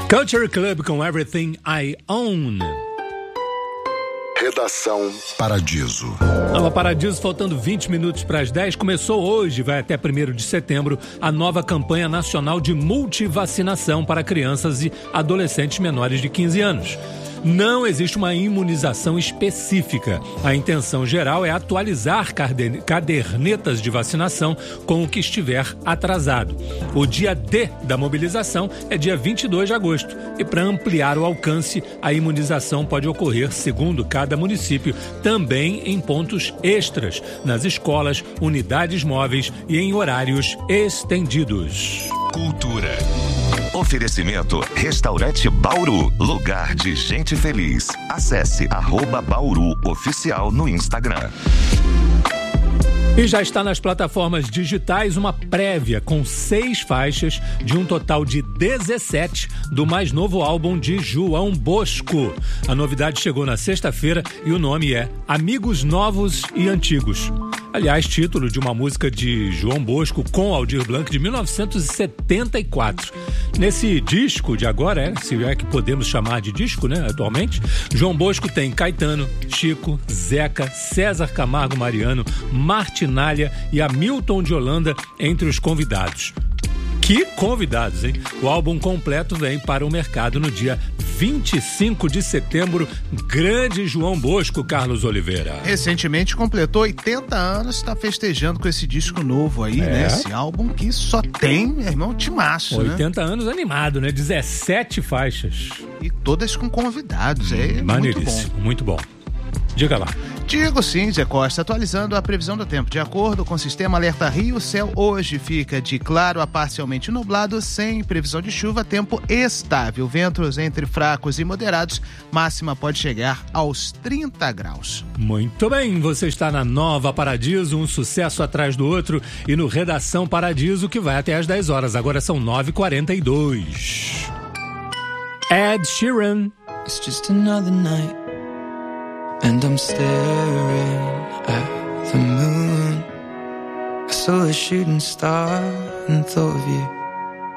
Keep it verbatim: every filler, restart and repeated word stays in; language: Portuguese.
Culture Club com Everything I Own. Redação Paradiso. Nova Paradiso, faltando vinte minutos para as dez. Começou hoje, vai até primeiro de setembro, a nova campanha nacional de multivacinação para crianças e adolescentes menores de quinze anos. Não existe uma imunização específica. A intenção geral é atualizar cadernetas de vacinação com o que estiver atrasado. O dia D da mobilização é dia vinte e dois de agosto. E para ampliar o alcance, a imunização pode ocorrer, segundo cada município, também em pontos extras, nas escolas, unidades móveis e em horários estendidos. Cultura. Oferecimento Restaurante Bauru, lugar de gente feliz. Acesse arroba Bauru Oficial no Instagram. E já está nas plataformas digitais uma prévia com seis faixas de um total de dezessete do mais novo álbum de João Bosco. A novidade chegou na sexta-feira e o nome é Amigos Novos e Antigos. Aliás, título de uma música de João Bosco com Aldir Blanc de mil novecentos e setenta e quatro. Nesse disco de agora, é, se é que podemos chamar de disco, né, atualmente, João Bosco tem Caetano, Chico, Zeca, César Camargo Mariano, Martinália e Hamilton de Holanda entre os convidados. Que convidados, hein? O álbum completo vem para o mercado no dia vinte e cinco de setembro. Grande João Bosco, Carlos Oliveira. Recentemente completou oitenta anos, está festejando com esse disco novo aí, é. né? Esse álbum que só tem, meu irmão, timaço, oitenta né? anos animado, né? dezessete faixas. E todas com convidados, hum, é maneiríssimo, muito bom. Muito bom. Diga lá. Digo sim, Zé Costa, atualizando a previsão do tempo. De acordo com o Sistema Alerta Rio, o céu hoje fica de claro a parcialmente nublado, sem previsão de chuva, tempo estável. Ventos entre fracos e moderados, máxima pode chegar aos trinta graus. Muito bem, você está na Nova Paradiso, um sucesso atrás do outro, e no Redação Paradiso, que vai até às dez horas. Agora são nove e quarenta e dois. Ed Sheeran. It's just another night. And I'm staring at the moon. I saw a shooting star and thought of you.